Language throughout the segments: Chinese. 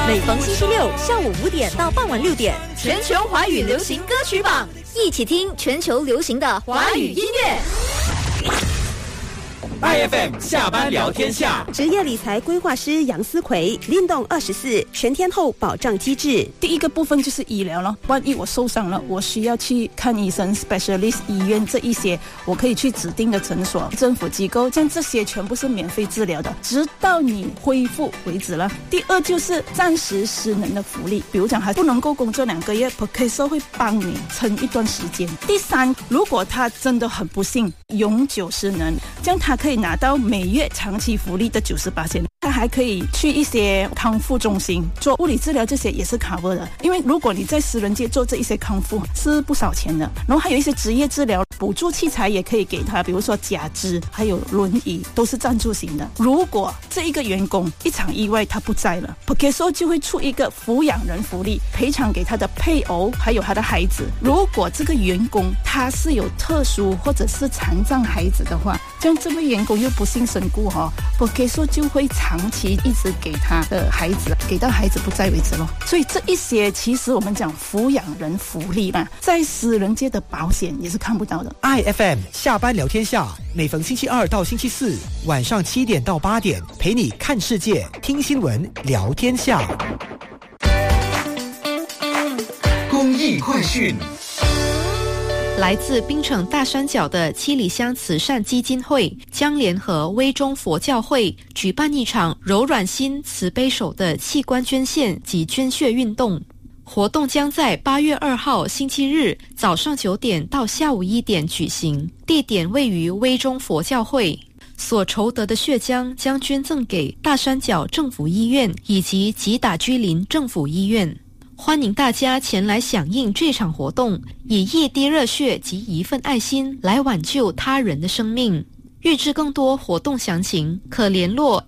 每逢星期六下午5点到傍晚6点， 全球华语流行歌曲榜， 一起听全球流行的华语音乐。 IFM 下班聊天下， 职业理财规划师杨思奎，运动24全天候保障机制。 第一个部分就是医疗了，万一我受伤了，我需要去看医生 specialist 医院，这一些我可以去指定的诊所、政府机构，像这些全部是免费治疗的，直到你恢复为止了。第二就是暂时失能的福利，比如讲还不能够工作2个月 ，Pokso 会帮你撑一段时间。第三，如果他真的很不幸永久失能，这样他可以拿到每月长期福利的98%，他还可以去一些康复中心做物理治疗，这些也是 cover 的。因为如果你在私人界做这一些康复是不少钱的，然后还有一些职业治疗补助器材也可以给他，比如说假肢还有轮椅都是赞助型的。如果这一个员工一场意外他不在了， Pokso 就会出一个抚养人福利，赔偿给他的配偶还有他的孩子。如果这个员工他是有特殊或者是残障孩子的话，这样这位员工又不幸身故Pokso 就会长期一直给他的孩子，给到孩子不在为止咯。所以这一些其实我们讲抚养人福利嘛，在私人界的保险也是看不到的。 IFM 下班聊天下，每逢星期2到星期4晚上7点到8点，陪你看世界、听新闻、聊天下。公益快讯。 来自槟城大山脚的七里香慈善基金会将联合威中佛教会举办一场柔软心慈悲手的器官捐献及捐血运动。活动将在8月2号星期日早上9点到下午1点举行，地点位于威中佛教会。所筹得的血浆将捐赠给大山脚政府医院以及吉打居林政府医院。欢迎大家前来响应这场活动，以一滴热血及一份爱心来挽救他人的生命。预知更多活动详情，可联络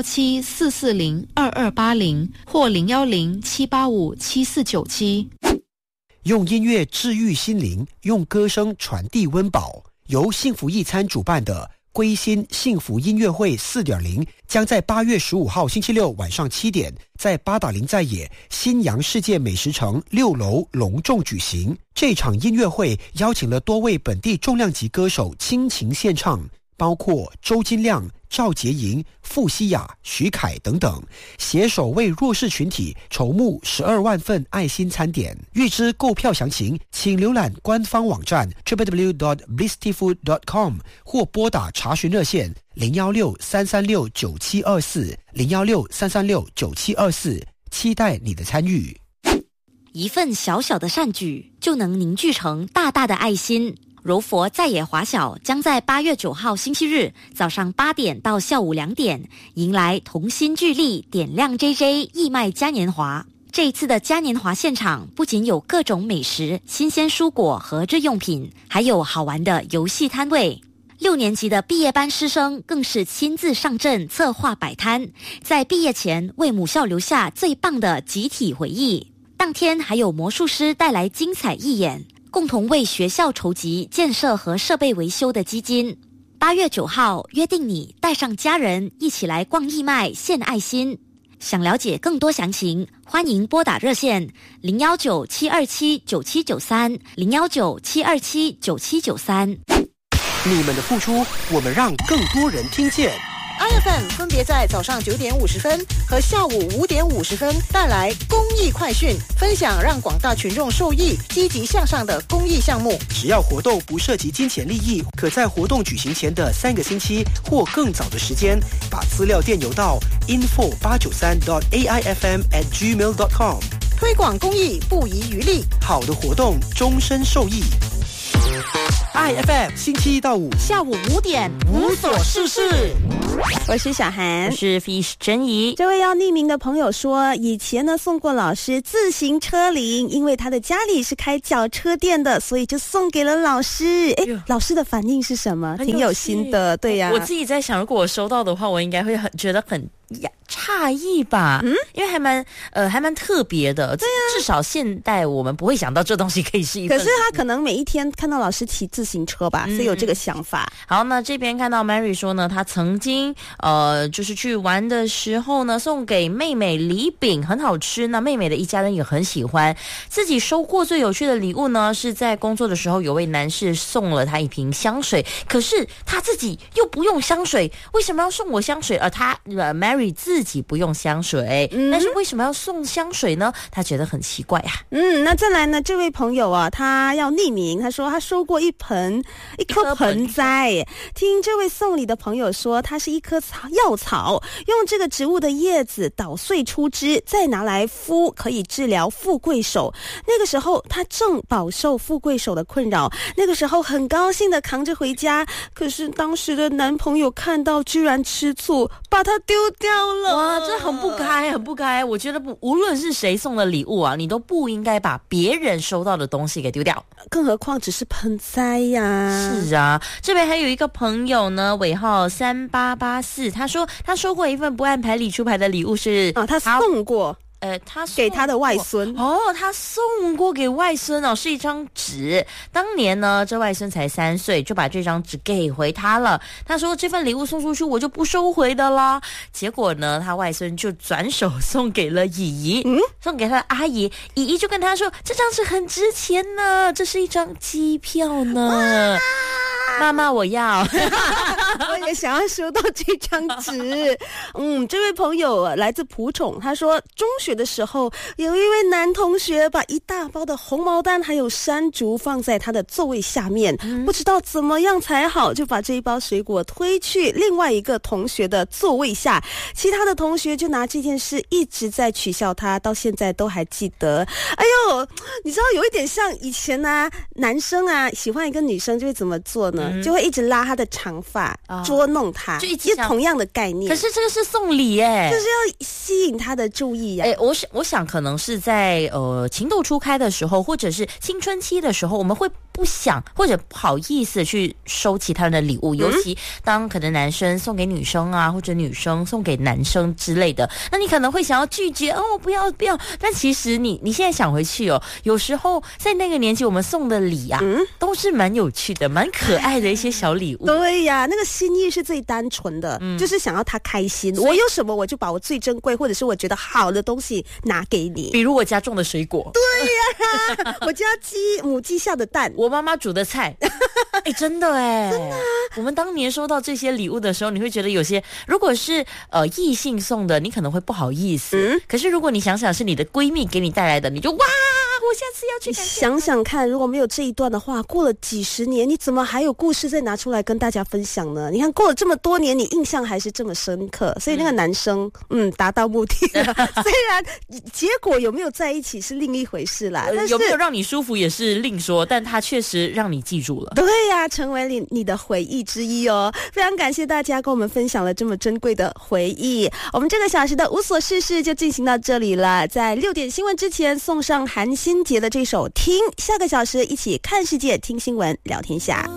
017-440-2280或010-785-7497。 用音乐治愈心灵，用歌声传递温饱。由幸福一餐主办的归心幸福音乐会 4.0 将在8月15号星期六晚上7点在八达岭在野新阳世界美食城6楼隆重举行。这场音乐会邀请了多位本地重量级歌手倾情献唱，包括周金亮、赵洁莹、傅西雅、徐凯等等，携手为弱势群体筹募12万份爱心餐点。预知购票详情，请浏览官方网站 www.blistyfood.com 或拨打查询热线016-336-9724 016-336-9724，期待你的参与。 一份小小的善举就能凝聚成大大的爱心。柔佛在野华小将在8月9号星期日早上8点到下午2点迎来同心聚力点亮 JJ 义卖嘉年华。这一次的嘉年华现场不仅有各种美食、新鲜蔬果和日用品，还有好玩的游戏摊位。6年级的毕业班师生更是亲自上阵策划摆摊，在毕业前为母校留下最棒的集体回忆。当天还有魔术师带来精彩义演，共同为学校筹集建设和设备维修的基金。8月9号，约定你带上家人一起来逛义卖献爱心。想了解更多详情，欢迎拨打热线019-727-9793 019-727-9793。 你们的付出，我们让更多人听见。 IFM 分别在早上9点50分和下午5点50分带来公益快讯，分享让广大群众受益、积极向上的公益项目。 只要活动不涉及金钱利益，可在活动举行前的3个星期或更早的时间，把资料电邮到 info893.aifm@gmail.com。 推广公益不遗余力， 好的活动终身受益。IFM 星期1到5 下午5点无所事事。 我是小涵， 我是 Fish 珍怡。 这位要匿名的朋友说，以前呢送过老师自行车铃，因为他的家里是开脚车店的，所以就送给了老师。老师的反应是什么？挺有心的，对呀。 我自己在想，如果我收到的话，我应该会觉得很诧异吧，因为还蛮特别的，对啊，至少现代我们不会想到这东西可以是一份。 可是他可能每一天看到老师骑自行车吧，所以有这个想法。 好，那这边看到 Mary 说呢，她曾经就是去玩的时候呢，送给妹妹礼饼，很好吃，那妹妹的一家人也很喜欢。自己收过最有趣的礼物呢，是在工作的时候有位男士送了他一瓶香水，可是他自己又不用香水，为什么要送我香水？Mary 自己不用香水，但是为什么要送香水呢？他觉得很奇怪啊。 那再来呢，这位朋友啊，他要匿名，他说他收过一棵盆栽，听这位送礼的朋友说，它是一棵药草，用这个植物的叶子捣碎出汁，再拿来敷，可以治疗富贵手。那个时候他正饱受富贵手的困扰，那个时候很高兴的扛着回家，可是当时的男朋友看到居然吃醋，把它丢掉了。 哇，这很不该，很不该。我觉得无论是谁送的礼物啊，你都不应该把别人收到的东西给丢掉， 更何况只是盆栽呀。 是啊，这边还有一个朋友呢，尾号3884，他说他收过一份不按牌理出牌的礼物是他送过。 他给他的外孙他送过给外孙是一张纸。当年呢，这外孙才3岁，就把这张纸给回他了。他说这份礼物送出去我就不收回的啦。结果呢，他外孙就转手送给了姨姨，送给他的阿姨。姨姨就跟他说，这张纸很值钱呢，这是一张机票呢。妈妈，我要。 我也想要收到这张纸。这位朋友来自蒲种，他说中学的时候，有一位男同学把一大包的红毛丹还有山竹放在他的座位下面，不知道怎么样才好，就把这一包水果推去另外一个同学的座位下，其他的同学就拿这件事一直在取笑他，到现在都还记得。哎呦，你知道有一点像以前啊，男生啊喜欢一个女生就会怎么做呢？就会一直拉她的长发，捉弄她，就同样的概念。 可是这个是送礼耶， 就是要吸引她的注意呀。 我想可能是在情窦初开的时候，或者是青春期的时候，我们会不想或者不好意思去收其他人的礼物，尤其当可能男生送给女生啊，或者女生送给男生之类的，那你可能会想要拒绝，不要。但其实你现在想回去有时候在那个年纪我们送的礼啊，都是蛮有趣的，蛮可爱的一些小礼物。 对呀，那个心意是最单纯的，就是想要他开心。我有什么我就把我最珍贵或者是我觉得好的东西拿给你， 比如我家种的水果。 对呀，我家母鸡下的蛋， 我妈妈煮的菜。真的真的啊！我们当年收到这些礼物的时候，你会觉得有些如果是异性送的，你可能会不好意思。可是如果你想想是你的闺蜜给你带来的，你就哇，我下次要去感谢。 想想看，如果没有这一段的话，过了几十年，你怎么还有故事再拿出来跟大家分享呢？你看过了这么多年，你印象还是这么深刻，所以那个男生达到目的了。虽然结果有没有在一起是另一回事啦，但是有没有让你舒服也是另说，但他确实让你记住了。 对呀，成为你的回忆之一哦。非常感谢大家跟我们分享了这么珍贵的回忆。我们这个小时的无所事事就进行到这里了，在6点新闻之前送上韩新杰的这首听，下个小时一起看世界听新闻聊天下。